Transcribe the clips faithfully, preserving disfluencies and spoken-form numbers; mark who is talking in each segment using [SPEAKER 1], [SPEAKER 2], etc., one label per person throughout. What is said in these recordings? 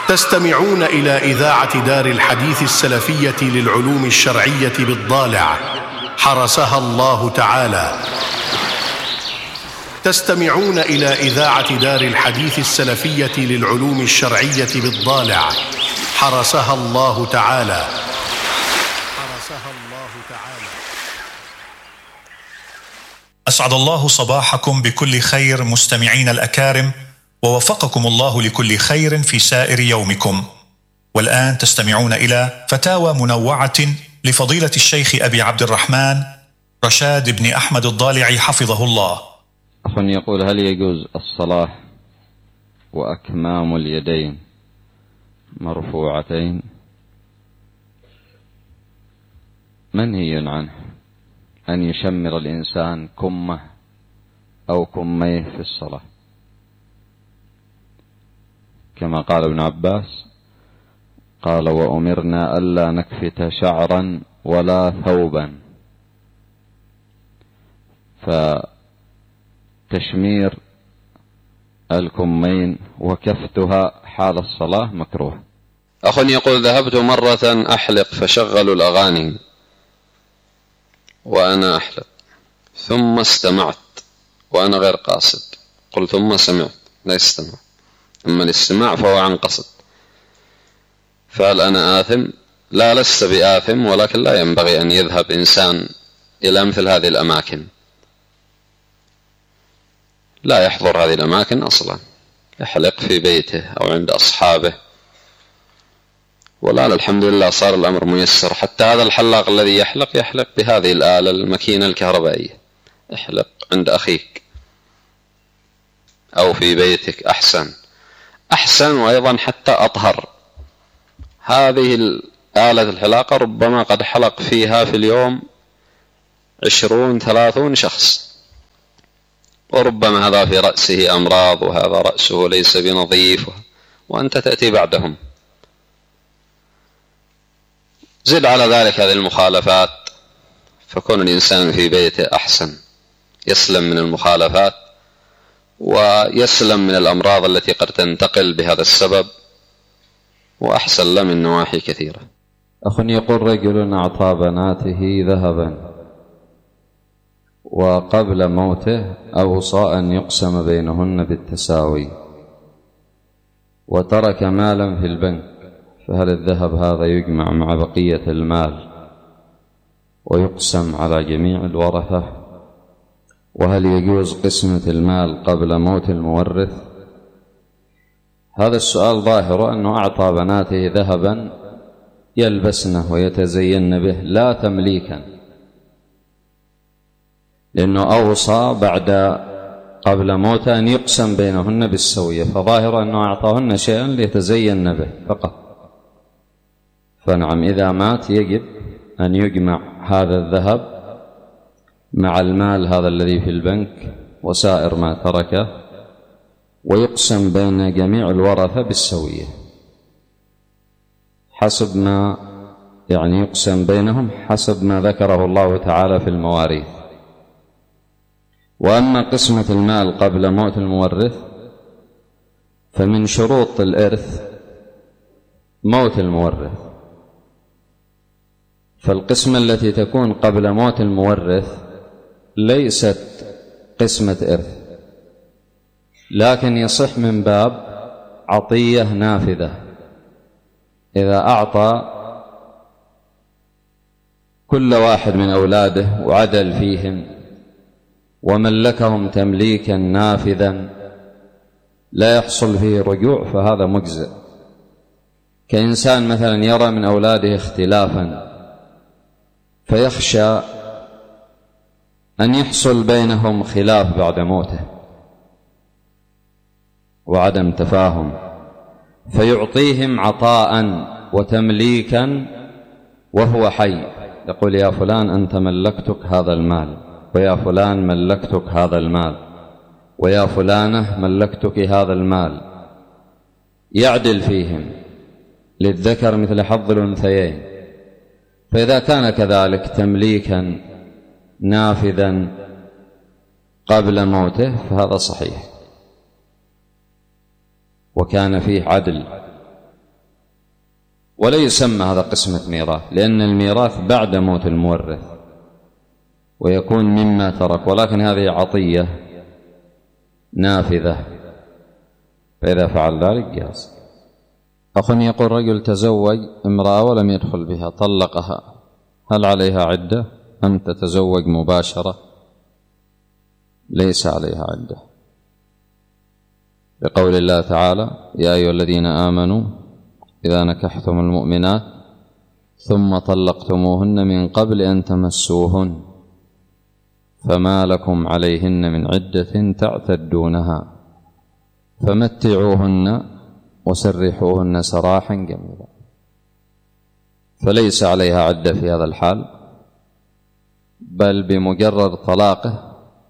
[SPEAKER 1] تستمعون إلى إذاعة دار الحديث السلفية للعلوم الشرعية بالضالع حرسها الله تعالى. تستمعون إلى إذاعة دار الحديث السلفية للعلوم الشرعية بالضالع حرسها الله تعالى. حرسها الله تعالى.
[SPEAKER 2] أسعد الله صباحكم بكل خير مستمعين الأكارم، ووفقكم الله لكل خير في سائر يومكم. والآن تستمعون إلى فتاوى منوعة لفضيلة الشيخ أبي عبد الرحمن رشاد بن أحمد الضالعي حفظه الله.
[SPEAKER 3] أخ يقول: هل يجوز الصلاة وأكمام اليدين مرفوعتين؟ منهي عنه أن يشمر الإنسان كمه أو كميه في الصلاة، كما قال ابن عباس قال: وأمرنا ألا نكفت شعرا ولا ثوبا. فتشمير الكمين وكفتها حال الصلاة مكروه.
[SPEAKER 4] أخ يقول: ذهبت مرة أحلق فشغلوا الأغاني وأنا أحلق، ثم استمعت وأنا غير قاصد. قلت ثم سمعت، لا استمع، أما الاستماع فهو عن قصد. فهل أنا آثم؟ لا، لست بآثم، ولكن لا ينبغي أن يذهب إنسان إلى مثل هذه الأماكن، لا يحضر هذه الأماكن أصلا، يحلق في بيته أو عند أصحابه. ولا الحمد لله صار الأمر ميسر، حتى هذا الحلاق الذي يحلق يحلق بهذه الآلة الماكينة الكهربائية. احلق عند أخيك أو في بيتك أحسن أحسن، وأيضا حتى أطهر. هذه الآلة الحلاقة ربما قد حلق فيها في اليوم عشرون ثلاثون شخص، وربما هذا في رأسه أمراض وهذا رأسه ليس بنظيف، وأنت تأتي بعدهم. زد على ذلك هذه المخالفات، فكون الإنسان في بيته أحسن، يسلم من المخالفات ويسلم من الأمراض التي قد تنتقل بهذا السبب، وأحسن له من نواحي كثيرة.
[SPEAKER 3] أخ يقول: رجل أعطى بناته ذهبا وقبل موته أوصى أن يقسم بينهن بالتساوي، وترك مالا في البنك، فهل الذهب هذا يجمع مع بقية المال ويقسم على جميع الورثة؟ وهل يجوز قسمة المال قبل موت المورث؟ هذا السؤال ظاهر أنه أعطى بناته ذهبا يلبسنه ويتزين به لا تمليكا، لأنه أوصى بعد قبل موته أن يقسم بينهن بالسوية، فظاهر أنه أعطاهن شيئا ليتزين به فقط. فنعم، إذا مات يجب أن يجمع هذا الذهب مع المال هذا الذي في البنك وسائر ما تركه، ويقسم بين جميع الورثة بالسوية حسب ما يعني يقسم بينهم حسب ما ذكره الله تعالى في المواريث. وأما قسمة المال قبل موت المورث فمن شروط الإرث موت المورث، فالقسمة التي تكون قبل موت المورث ليست قسمة إرث، لكن يصح من باب عطية نافذة. إذا أعطى كل واحد من أولاده وعدل فيهم وملكهم تمليكا نافذا لا يحصل فيه رجوع، فهذا مجزئ. كإنسان مثلا يرى من أولاده اختلافا فيخشى أن يحصل بينهم خلاف بعد موته وعدم تفاهم، فيعطيهم عطاء وتمليكا وهو حي، يقول: يا فلان أنت ملكتك هذا المال، ويا فلان ملكتك هذا المال، ويا فلانة ملكتك هذا المال، يعدل فيهم للذكر مثل حظ الأنثيين. فإذا كان كذلك تمليكا نافذا قبل موته فهذا صحيح، وكان فيه عدل ولا يسمى هذا قسمة ميراث، لأن الميراث بعد موت المورث ويكون مما ترك، ولكن هذه عطية نافذة، فإذا فعل ذلك جاز. أخ يقول رجل تزوج امرأة ولم يدخل بها، طلقها، هل عليها عدة أم تتزوج مباشرة؟ ليس عليها عدة، بقول الله تعالى: يا أيها الذين آمنوا إذا نكحتم المؤمنات ثم طلقتموهن من قبل أن تمسوهن فما لكم عليهن من عدة تعتدونها فمتعوهن وسرحوهن سراحا جميلا. فليس عليها عدة في هذا الحال، بل بمجرد طلاقه،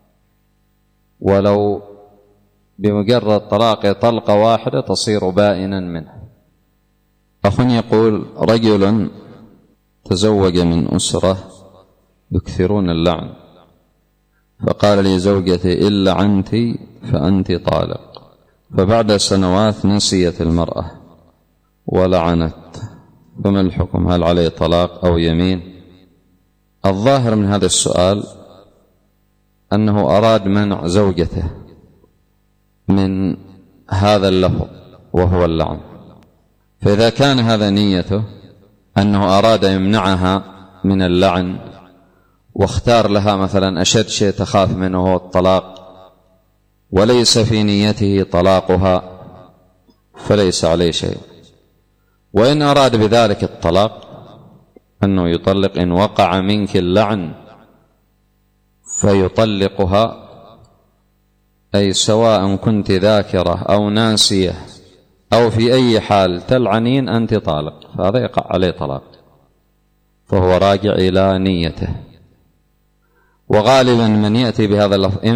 [SPEAKER 3] ولو بمجرد طلاقه طلقة واحدة تصير بائنا منه. أخ يقول رجل تزوج من أسرة يكثرون اللعن، فقال لي زوجتي: إن لعنت فأنت طالق، فبعد سنوات نسيت المرأة ولعنت، فما الحكم؟ هل عليه طلاق أو يمين؟ الظاهر من هذا السؤال أنه أراد منع زوجته من هذا اللفظ وهو اللعن، فإذا كان هذا نيته أنه أراد يمنعها من اللعن واختار لها مثلا أشد شيء تخاف منه هو الطلاق، وليس في نيته طلاقها، فليس عليه شيء. وإن أراد بذلك الطلاق أنه يطلق إن وقع منك اللعن فيطلقها، أي سواء كنت ذاكرة أو ناسية أو في أي حال تلعنين أنت طالق، فهذا يقع عليه طلاق، فهو راجع إلى نيته. وغالبا من يأتي بهذا اللفظ